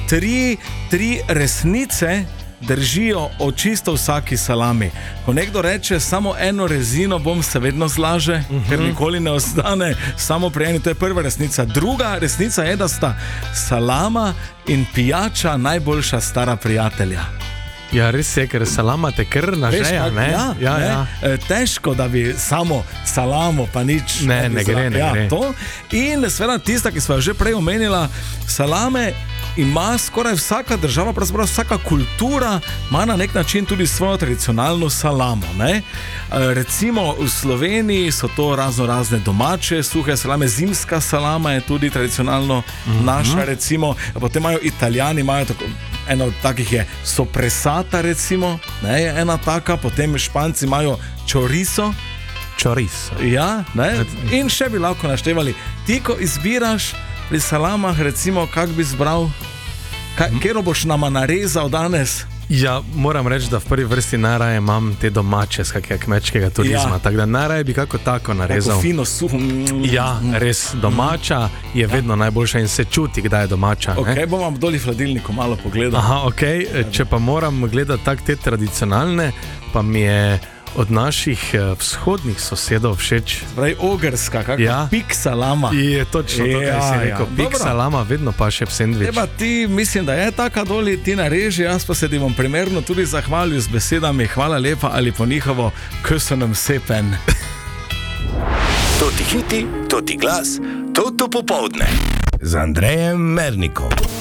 tri resnice držijo o čisto vsaki salami. Ko nekdo reče, samo eno rezino bom, se vedno zlaže, ker nikoli ne ostane samo pri eni, to je prva resnica. Druga resnica je, da sta salama in pijača najboljša stara prijatelja. Ja, res je, ker salama te kar nažeja, ne? Ja. Težko, da bi samo salamo, pa nič. Ne gre. To. In seveda tista, ki smo jo že prej omenila, salame ima skoraj vsaka država, pravzaprav vsaka kultura ima na nek način tudi svojo tradicionalno salamo, ne? Recimo v Sloveniji so to razne domače suhe salame, zimska salama je tudi tradicionalno naša, recimo, potem imajo Italijani, imajo tako, ena od takih je sopressata, recimo, ne, je ena taka, potem Španci imajo chorizo. Ja, ne, in še bi lahko naštevali. Ti, ko izbiraš pri salamah, recimo, kak bi zbral, kjer boš nama narezal danes? Ja, moram reči, da v prvi vrsti najraje imam te domače z kakega kmečkega turizma, tako da najraje bi kako tako narezal. Tako fino, suho. Ja, res, domača je vedno najboljša in se čuti, kdaj je domača. Ok, bom vam doli v hladilniku malo pogledal. Aha, ok, če pa moram gledati tak te tradicionalne, pa mi je od naših vzhodnih sosedov všeč. Pravi ogrska, kako pik salama. Je točno to, kar si rekel. Pik salama vedno pa še v sendvič. Eba ti, mislim, da je taka doli, ti nareži, jaz pa se ti bom primerno tudi zahvalil z besedami hvala lepa ali po njihovo köszönöm szépen. To ti hiti, to ti glas, to popoldne. Z Andrejem Mernikom.